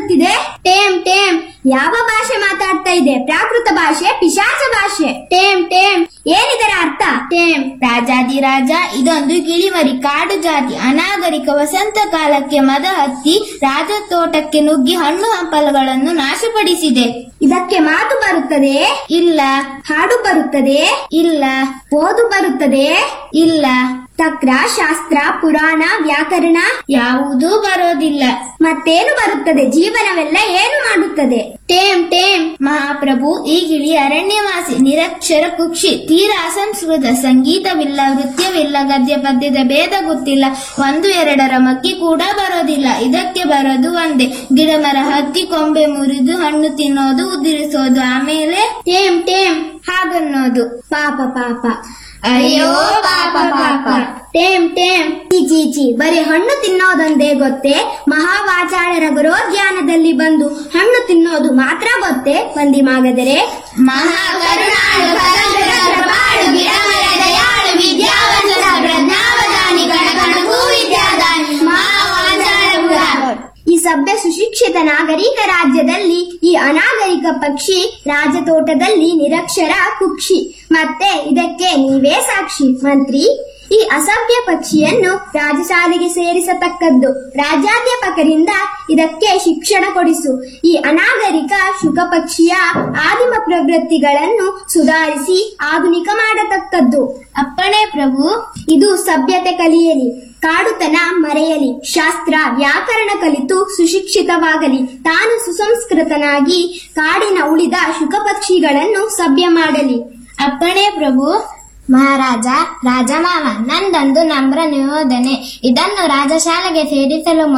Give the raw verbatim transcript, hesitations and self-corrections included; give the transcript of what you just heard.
ಬರುತ್ತಿದೆ? Time time ಯಾವ ಭಾಷೆ ಮಾತಾಡ್ತಾ ಇದೆ? ಪ್ರಾಕೃತ ಭಾಷೆ, ಪಿಶಾಚ ಭಾಷೆ. ಟೇಮ್ ಟೇಮ್ ಏನಿದರ ಅರ್ಥ? ಟೇಮ್ ರಾಜಾದಿರಾಜ, ಇದೊಂದು ಗಿಳಿಮರಿ ಕಾಡು ಜಾತಿ ಅನಾಗರಿಕ ವಸಂತ ಕಾಲಕ್ಕೆ ಮದ ಹತ್ತಿ ರಾಜ ತೋಟಕ್ಕೆ ನುಗ್ಗಿ ಹಣ್ಣು ಹಂಪಲುಗಳನ್ನು ನಾಶಪಡಿಸಿದೆ. ಇದಕ್ಕೆ ಮಾತು ಬರುತ್ತದೆ? ಇಲ್ಲ. ಹಾಡು ಬರುತ್ತದೆ? ಇಲ್ಲ. ಓದು ಬರುತ್ತದೆ? ಇಲ್ಲ. ತಕ್ರ, ಶಾಸ್ತ್ರ, ಪುರಾಣ, ವ್ಯಾಕರಣ ಯಾವುದೂ ಬರೋದಿಲ್ಲ. ಮತ್ತೇನು ಬರುತ್ತದೆ? ಜೀವನವೆಲ್ಲ ಏನು ಮಾಡುತ್ತದೆ? ಟೇಮ್ ಟೇಮ್ ಮಹಾಪ್ರಭು, ಈ ಗಿಳಿ ಅರಣ್ಯವಾಸಿ, ನಿರಕ್ಷರ ಕುಕ್ಷಿ, ತೀರ ಅಸಂಸ್ಕೃತ, ಸಂಗೀತವಿಲ್ಲ, ನೃತ್ಯವಿಲ್ಲ, ಗದ್ಯ ಪದ್ಯದ ಭೇದ ಗೊತ್ತಿಲ್ಲ, ಒಂದು ಎರಡರ ಮಕ್ಕಿ ಕೂಡ ಬರೋದಿಲ್ಲ. ಇದಕ್ಕೆ ಬರೋದು ಒಂದೇ, ಗಿಡ ಮರ ಹತ್ತಿ ಕೊಂಬೆ ಮುರಿದು ಹಣ್ಣು ತಿನ್ನೋದು, ಉದುರಿಸೋದು, ಆಮೇಲೆ ಟೇಮ್ ಟೇಮ್ ಹಾಗನ್ನೋದು. ಪಾಪ ಪಾಪ, ಅಯ್ಯೋ ಪಾಪ ಪಾಪ. ಟೇಮ್ ಟೇಮ್ ಚೀಚಿ ಚಿ, ಬರೀ ಹಣ್ಣು ತಿನ್ನೋದೊಂದೇ ಗೊತ್ತೇ? ಮಹಾವಾಚಾಳರ ಗುರೋದ್ಯಾನದಲ್ಲಿ ಬಂದು ಹಣ್ಣು ತಿನ್ನೋದು ಮಾತ್ರ ಗೊತ್ತೇ? ವಂದಿ ಮಾಗದರೆ ಮಹಾಕರುಣಾಳು ಕರಂಕರ ಕೃಪಾಳು ಗಿಡಮರ ದಯಾಳು ವಿದ್ಯಾವಂತ ಪ್ರಜ್ಞಾವಧಾನಿ ಗಣಗಣಗೂ ವಿದ್ಯಾದಾನಿ ಮಹಾವಾಚಾಳಪುರ. ಈ ಸಭ್ಯ ಸುಶಿಕ್ಷಿತ ನಾಗರಿಕ ರಾಜ್ಯದಲ್ಲಿ ಈ ಅನಾಗರಿಕ ಪಕ್ಷಿ ರಾಜತೋಟದಲ್ಲಿ ನಿರಕ್ಷರ ಕುಕ್ಷಿ. ಮತ್ತೆ ಇದಕ್ಕೆ ನೀವೇ ಸಾಕ್ಷಿ ಮಂತ್ರಿ. ಈ ಅಸಭ್ಯ ಪಕ್ಷಿಯನ್ನು ರಾಜಶಾಲೆಗೆ ಸೇರಿಸತಕ್ಕದ್ದು. ರಾಜ್ಯಾಧ್ಯಾಪಕರಿಂದ ಇದಕ್ಕೆ ಶಿಕ್ಷಣ ಕೊಡಿಸು. ಈ ಅನಾಗರಿಕ ಶುಕ ಪಕ್ಷಿಯ ಆದಿಮ ಪ್ರವೃತ್ತಿಗಳನ್ನು ಸುಧಾರಿಸಿ ಆಧುನಿಕ ಮಾಡತಕ್ಕದ್ದು. ಅಪ್ಪಣೆ ಪ್ರಭು. ಇದು ಸಭ್ಯತೆ ಕಲಿಯಲಿ, ಕಾಡುತನ ಮರೆಯಲಿ, ಶಾಸ್ತ್ರ ವ್ಯಾಕರಣ ಕಲಿತು ಸುಶಿಕ್ಷಿತವಾಗಲಿ, ತಾನು ಸುಸಂಸ್ಕೃತನಾಗಿ ಕಾಡಿನ ಉಳಿದ ಶುಕ ಪಕ್ಷಿಗಳನ್ನು ಸಭ್ಯ ಮಾಡಲಿ. ಅಪ್ಪಣೆ ಪ್ರಭು. ಮಹಾರಾಜ, ರಾಜಮಾವ, ನಂದೊಂದು ನಮ್ರ ನಿವೇದನೆ. ಇದನ್ನು ರಾಜಶಾಲೆಗೆ ಸೇರಿಸಲು